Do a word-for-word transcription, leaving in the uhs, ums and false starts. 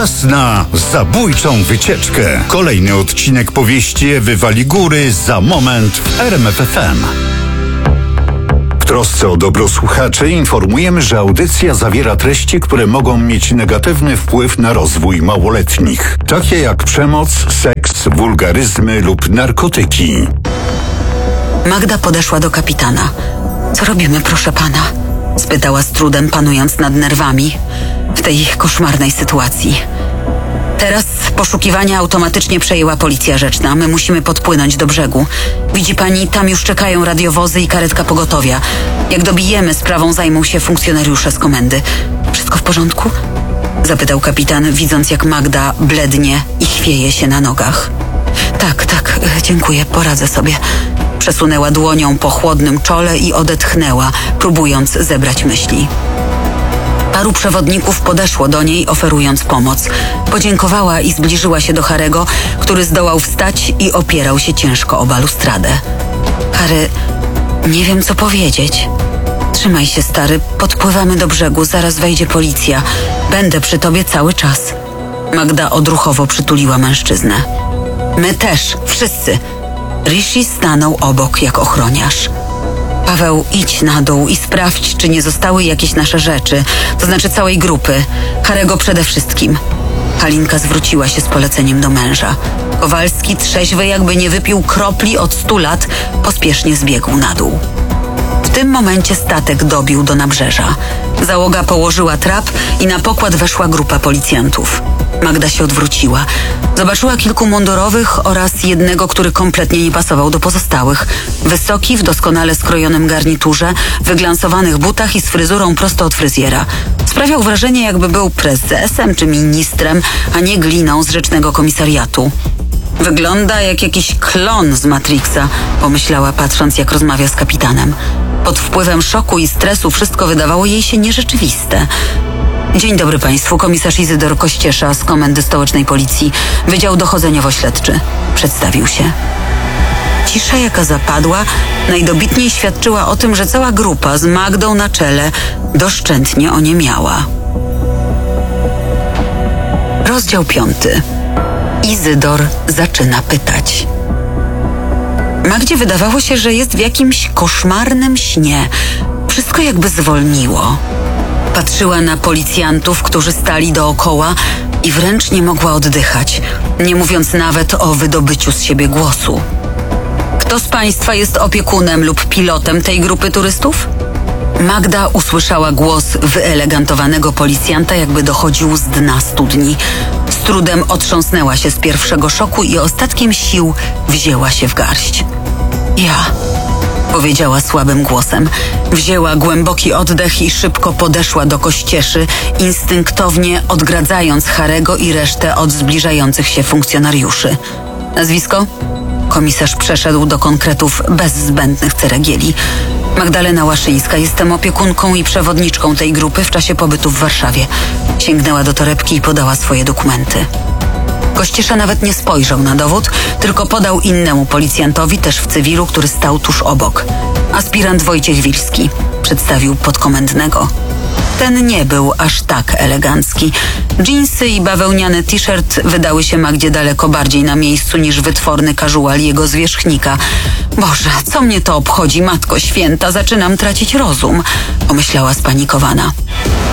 Czas na zabójczą wycieczkę. Kolejny odcinek powieści Ewy Waligury za moment w R M F F M. W trosce o dobro słuchaczy informujemy, że audycja zawiera treści, które mogą mieć negatywny wpływ na rozwój małoletnich, takie jak przemoc, seks, wulgaryzmy lub narkotyki. Magda podeszła do kapitana. Co robimy, proszę pana? Spytała z trudem, panując nad nerwami w tej koszmarnej sytuacji. Teraz poszukiwania automatycznie przejęła policja rzeczna. My musimy podpłynąć do brzegu. Widzi pani, tam już czekają radiowozy i karetka pogotowia. Jak dobijemy, sprawą zajmą się funkcjonariusze z komendy. Wszystko w porządku? Zapytał kapitan, widząc jak Magda blednie i chwieje się na nogach. Tak, tak, dziękuję, poradzę sobie. Przesunęła dłonią po chłodnym czole i odetchnęła, próbując zebrać myśli. Paru przewodników podeszło do niej, oferując pomoc. Podziękowała i zbliżyła się do Harego, który zdołał wstać i opierał się ciężko o balustradę. Harry, nie wiem co powiedzieć. Trzymaj się, stary, podpływamy do brzegu, zaraz wejdzie policja. Będę przy tobie cały czas. Magda odruchowo przytuliła mężczyznę. My też, wszyscy. Rishi stanął obok jak ochroniarz. Paweł, idź na dół i sprawdź, czy nie zostały jakieś nasze rzeczy, to znaczy całej grupy. Harego przede wszystkim. Halinka zwróciła się z poleceniem do męża. Kowalski, trzeźwy jakby nie wypił kropli od stu lat, pospiesznie zbiegł na dół. W tym momencie statek dobił do nabrzeża. Załoga położyła trap i na pokład weszła grupa policjantów. Magda się odwróciła. Zobaczyła kilku mundurowych oraz jednego, który kompletnie nie pasował do pozostałych. Wysoki, w doskonale skrojonym garniturze, wyglansowanych butach i z fryzurą prosto od fryzjera. Sprawiał wrażenie, jakby był prezesem czy ministrem, a nie gliną z rzecznego komisariatu. Wygląda jak jakiś klon z Matrixa, pomyślała, patrząc jak rozmawia z kapitanem. Pod wpływem szoku i stresu wszystko wydawało jej się nierzeczywiste. Dzień dobry państwu, komisarz Izydor Kościesza z Komendy Stołecznej Policji, Wydział Dochodzeniowo-Śledczy. Przedstawił się. Cisza, jaka zapadła, najdobitniej świadczyła o tym, że cała grupa z Magdą na czele doszczętnie oniemiała. Rozdział piąty. Izydor zaczyna pytać. Magdzie wydawało się, że jest w jakimś koszmarnym śnie. Wszystko jakby zwolniło. Patrzyła na policjantów, którzy stali dookoła i wręcz nie mogła oddychać, nie mówiąc nawet o wydobyciu z siebie głosu. Kto z państwa jest opiekunem lub pilotem tej grupy turystów? Magda usłyszała głos wyelegantowanego policjanta, jakby dochodził z dna studni. Z trudem otrząsnęła się z pierwszego szoku i ostatkiem sił wzięła się w garść. Ja... powiedziała słabym głosem. Wzięła głęboki oddech i szybko podeszła do Kościeszy, instynktownie odgradzając Harego i resztę od zbliżających się funkcjonariuszy. Nazwisko? Komisarz przeszedł do konkretów bez zbędnych ceregieli. Magdalena Łaszyńska, jestem opiekunką i przewodniczką tej grupy w czasie pobytu w Warszawie. Sięgnęła do torebki i podała swoje dokumenty. Kościesza nawet nie spojrzał na dowód, tylko podał innemu policjantowi, też w cywilu, który stał tuż obok. Aspirant Wojciech Wilski, przedstawił podkomendnego. Ten nie był aż tak elegancki. Dżinsy i bawełniany t-shirt wydały się Magdzie daleko bardziej na miejscu niż wytworny casual jego zwierzchnika. Boże, co mnie to obchodzi, Matko Święta, zaczynam tracić rozum, pomyślała spanikowana.